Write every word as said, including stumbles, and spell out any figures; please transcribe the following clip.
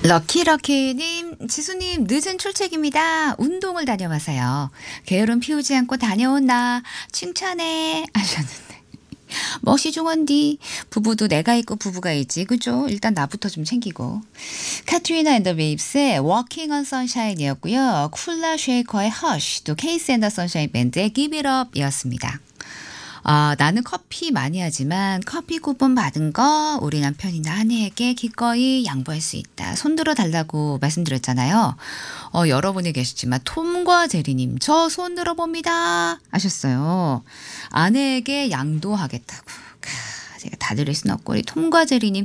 럭키럭키님, 지수님, 늦은 출첵입니다. 운동을 다녀와서요. 게으름 피우지 않고 다녀온 나 칭찬해 하셨는데. 멋이 중헌디. 부부도 내가 있고 부부가 있지. 그죠? 일단 나부터 좀 챙기고. 카트리나 앤더 웨이브스의 Walking on Sunshine이었고요. 쿨라 쉐이커의 Hush, 또 케이스 앤더 선샤인 밴드의 Give It Up 이었습니다. 아, 나는 커피 많이 하지만 커피 쿠폰 받은 거 우리 남편이나 아내에게 기꺼이 양보할 수 있다. 손들어 달라고 말씀드렸잖아요. 어, 여러분이 계시지만 톰과 제리님 저 손들어 봅니다 하셨어요. 아내에게 양도하겠다고. 캬, 제가 다 드릴 수는 없고 우리 톰과 제리님